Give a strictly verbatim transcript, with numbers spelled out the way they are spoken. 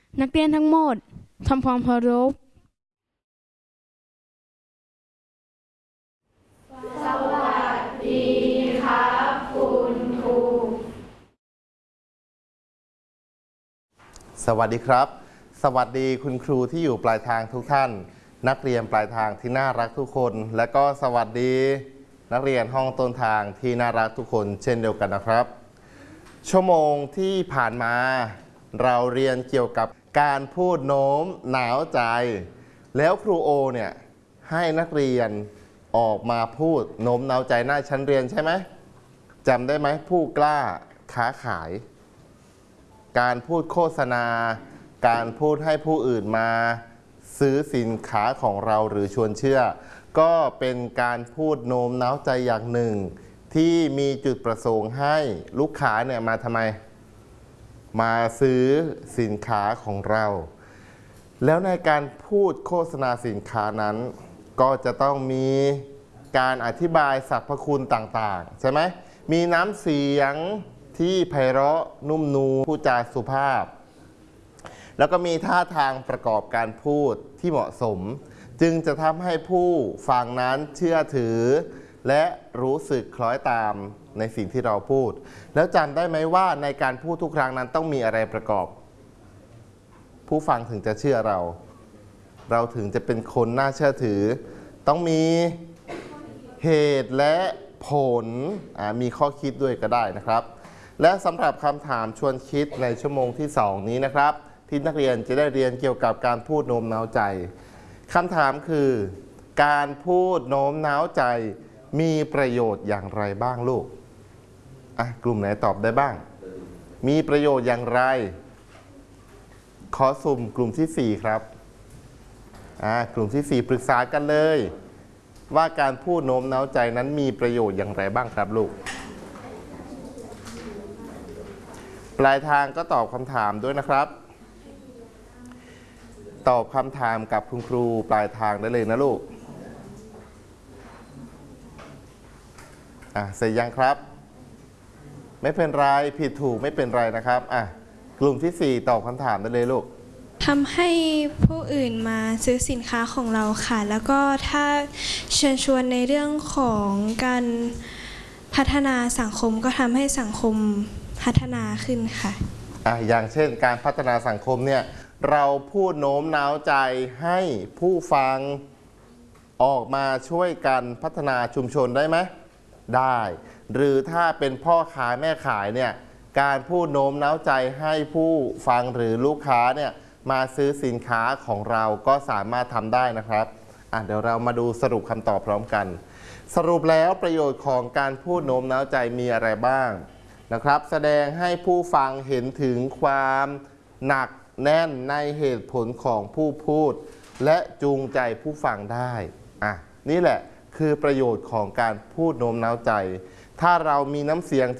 นักเรียนทั้งหมดทำความเคารพสวัสดีครับคุณครูสวัสดีครับสวัสดีคุณครูที่อยู่ปลายทางทุกท่านนักเรียนปลายทางที่น่ารักทุกคนและก็สวัสดีนักเรียนห้องต้นทางที่น่ารักทุกคนเช่นเดียวกันนะครับชั่วโมงที่ผ่านมาเราเรียนเกี่ยวกับการพูดโน้มน้าวใจแล้วครูโอเนี่ยให้นักเรียนออกมาพูดโน้มน้าวใจหน้าชั้นเรียนใช่ไหมจำได้ไหมผู้กล้าค้าขายการพูดโฆษณาการพูดให้ผู้อื่นมาซื้อสินค้าของเราหรือชวนเชื่อก็เป็นการพูดโน้มน้าวใจอย่างหนึ่งที่มีจุดประสงค์ให้ลูกค้าเนี่ยมาทำไมมาซื้อสินค้าของเราแล้วในการพูดโฆษณาสินค้านั้นก็จะต้องมีการอธิบายสรรพคุณต่างๆใช่ไหมมีน้ำเสียงที่ไพเราะนุ่มนูพูดจาสุภาพแล้วก็มีท่าทางประกอบการพูดที่เหมาะสมจึงจะทำให้ผู้ฟังนั้นเชื่อถือและรู้สึกคล้อยตามในสิ่งที่เราพูดแล้วจำได้ไหมว่าในการพูดทุกครั้งนั้นต้องมีอะไรประกอบผู้ฟังถึงจะเชื่อเราเราถึงจะเป็นคนน่าเชื่อถือต้องมีเหตุและผลมีข้อคิดด้วยก็ได้นะครับและสำหรับคำถามชวนคิดในชั่วโมงที่สองนี้นะครับที่นักเรียนจะได้เรียนเกี่ยวกับการพูดโน้มน้าวใจคำถามคือการพูดโน้มน้าวใจมีประโยชน์อย่างไรบ้างลูกอ่ะกลุ่มไหนตอบได้บ้างมีประโยชน์อย่างไรขอสุ่มกลุ่มที่สี่ครับอ่ากลุ่มที่สี่ปรึกษากันเลยว่าการพูดโน้มน้าวใจนั้นมีประโยชน์อย่างไรบ้างครับลูกปลายทางก็ตอบคำถามด้วยนะครับตอบคำถามกับคุณครูปลายทางได้เลยนะลูกอ่ะเสร็จยังครับไม่เป็นไรผิดถูกไม่เป็นไรนะครับอ่ะกลุ่มที่สี่ตอบคำถามได้เลยลูกทำให้ผู้อื่นมาซื้อสินค้าของเราค่ะแล้วก็ถ้าเชิญชวนในเรื่องของการพัฒนาสังคมก็ทำให้สังคมพัฒนาขึ้นค่ะอ่ะอย่างเช่นการพัฒนาสังคมเนี่ยเราพูดโน้มน้าวใจให้ผู้ฟังออกมาช่วยกันพัฒนาชุมชนได้ไหมได้หรือถ้าเป็นพ่อค้าแม่ขายเนี่ยการพูดโน้มน้าวใจให้ผู้ฟังหรือลูกค้าเนี่ยมาซื้อสินค้าของเราก็สามารถทำได้นะครับอ่ะเดี๋ยวเรามาดูสรุปคำตอบพร้อมกันสรุปแล้วประโยชน์ของการพูดโน้มน้าวใจมีอะไรบ้างนะครับแสดงให้ผู้ฟังเห็นถึงความหนักแน่นในเหตุผลของผู้พูดและจูงใจผู้ฟังได้อ่ะนี่แหละคือประโยชน์ของการพูดโน้มน้าวใจถ้าเรามีน้ำเสียง